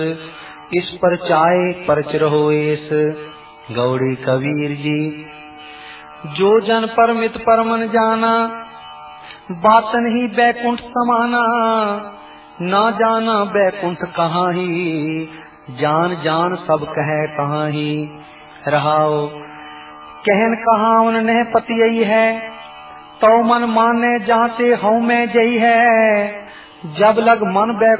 इस पर चाहे परच रहो एस। गौड़ी कबीर जी जो जन परमित परमन जाना, बातन ही बैकुंठ समाना। ना जाना बैकुंठ कहाँ ही, जान जान सब कहे कहाँ ही। रहाओ कहन कहाँ उन्हें पति यही है, तो मन माने जाते हूँ मैं जई है। जब लग मन